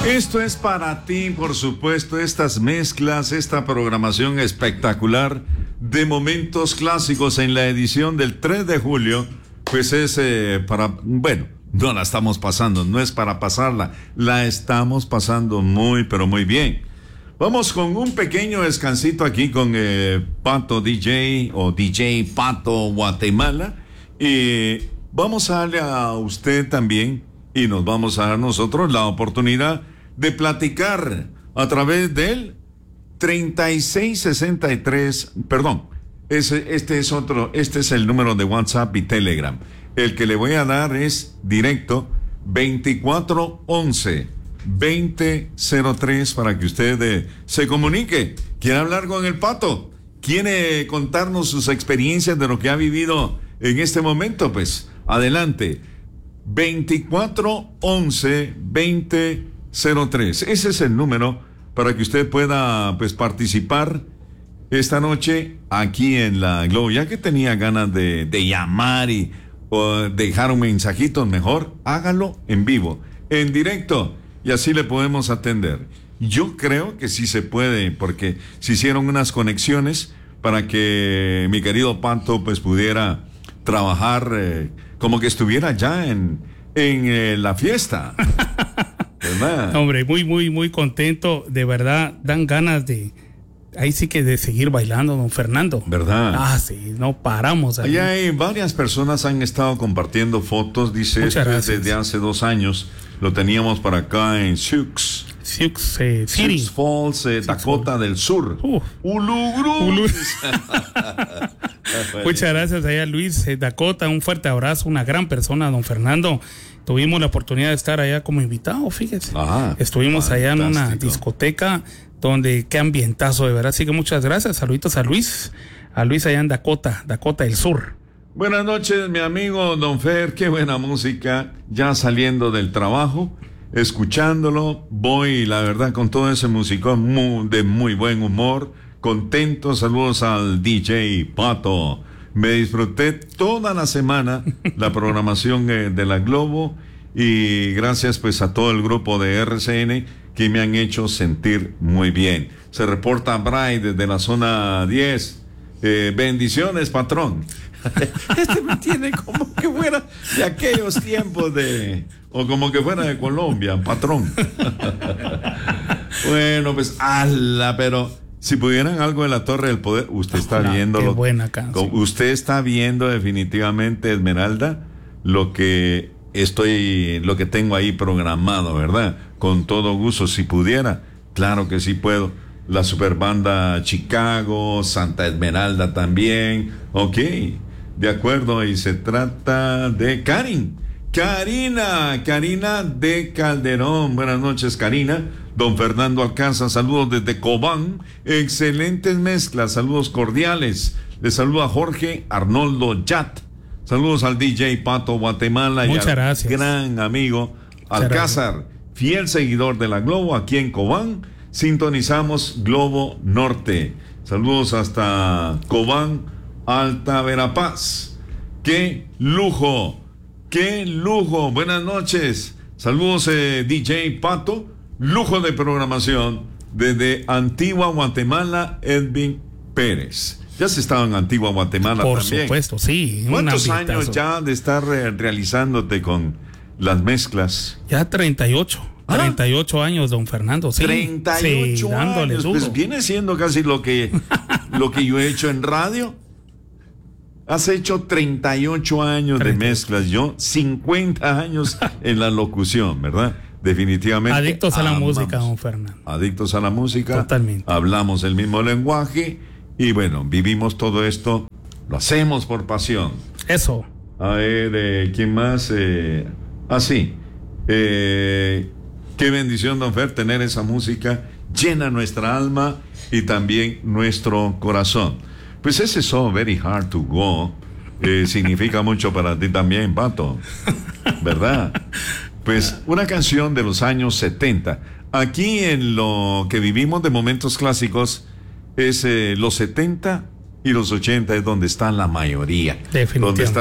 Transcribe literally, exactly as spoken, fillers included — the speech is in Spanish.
Esto es para ti, por supuesto, estas mezclas, esta programación espectacular de momentos clásicos en la edición del tres de julio, pues es eh, para, bueno, no la estamos pasando, no es para pasarla, la estamos pasando muy, pero muy bien. Vamos con un pequeño descansito aquí con eh, Pato D J o D J Pato Guatemala, y vamos a darle a usted también, y nos vamos a dar nosotros la oportunidad de platicar a través del treinta y seis sesenta y tres, perdón, ese, este es otro, este es el número de WhatsApp y Telegram. El que le voy a dar es directo veinticuatro once veinte cero tres para que usted eh, se comunique. ¿Quiere hablar con el Pato? ¿Quiere contarnos sus experiencias de lo que ha vivido en este momento? Pues adelante. veinticuatro once veinte cero tres. Ese es el número para que usted pueda pues participar esta noche aquí en la Globo. Ya que tenía ganas de, de llamar y o dejar un mensajito, mejor hágalo en vivo, en directo, y así le podemos atender. Yo creo que sí se puede, porque se hicieron unas conexiones para que mi querido Pato pues pudiera trabajar eh, como que estuviera ya en, en eh, la fiesta. ¿Verdad? Hombre, muy, muy, muy contento. De verdad, dan ganas de... Ahí sí que de seguir bailando, don Fernando. ¿Verdad? Ah, sí, no paramos. Ahí. Allá hay varias personas han estado compartiendo fotos, dice, Muchas gracias. desde hace dos años. Lo teníamos para acá en Sioux. Sioux eh, City. Sioux Falls, eh, Sioux Dakota Falls. del Sur. Uh. Ulugru. Ulu. Muchas gracias allá, Luis eh, Dakota. Un fuerte abrazo, una gran persona, don Fernando. Tuvimos la oportunidad de estar allá como invitado, fíjese. Ah, Estuvimos allá en una fantástico. discoteca donde qué ambientazo, de verdad. Así que muchas gracias. Saluditos a Luis. A Luis allá en Dakota, Dakota del Sur. Buenas noches, mi amigo Don Fer. Qué buena música. Ya saliendo del trabajo, escuchándolo, voy, la verdad, con todo ese musicón muy, de muy buen humor. Contento. Saludos al D J Pato. Me disfruté toda la semana la programación eh, de la Globo, y gracias pues a todo el grupo de R C N que me han hecho sentir muy bien. Se reporta Bray desde la zona diez. Eh, bendiciones, patrón. Este me tiene como que fuera de aquellos tiempos de... o como que fuera de Colombia, patrón. Bueno, pues, ala, pero... si pudieran algo de la Torre del Poder, usted está Ojalá, viendo... qué lo, buena canción. Usted está viendo definitivamente, Esmeralda, lo que estoy, lo que tengo ahí programado, ¿verdad? Con todo gusto, si pudiera, claro que sí puedo. La Superbanda Chicago, Santa Esmeralda también, ok, de acuerdo, y se trata de Karin, Karina, Karina de Calderón. Buenas noches, Karina. Don Fernando Alcanza, saludos desde Cobán, excelentes mezclas, saludos cordiales. Le saluda Jorge Arnoldo Yat. Saludos al D J Pato Guatemala. Muchas y al gracias. gran amigo Muchas Alcázar, gracias. fiel seguidor de la Globo aquí en Cobán. Sintonizamos Globo Norte. Saludos hasta Cobán, Alta Verapaz. ¡Qué lujo! ¡Qué lujo! Buenas noches. Saludos, eh, D J Pato. Lujo de programación desde Antigua Guatemala, Edwin Pérez. Ya se estaba en Antigua Guatemala Por también. supuesto, sí. un ¿Cuántos ambientazo. años ya de estar eh, realizándote con las mezclas? Ya treinta y ocho. ¿Ah? treinta y ocho años, don Fernando. Sí, treinta y ocho sí, dándole años. duro. Pues viene siendo casi lo que, lo que yo he hecho en radio. Has hecho treinta y ocho años treinta. de mezclas. Yo cincuenta años en la locución, ¿verdad? Definitivamente. Adictos a la amamos. música, don Fernando. Adictos a la música. Totalmente. Hablamos el mismo lenguaje y bueno, vivimos todo esto. Lo hacemos por pasión. Eso. A ver, eh, ¿quién más? Eh, ah, sí. Eh, qué bendición, don Fer, tener esa música llena nuestra alma y también nuestro corazón. Pues ese So Very Hard to Go eh, significa mucho para ti también, Pato, ¿verdad? Pues una canción de los años setenta. Aquí en lo que vivimos de momentos clásicos es eh, los setenta y los ochenta es donde está la mayoría. Definitivamente. Donde está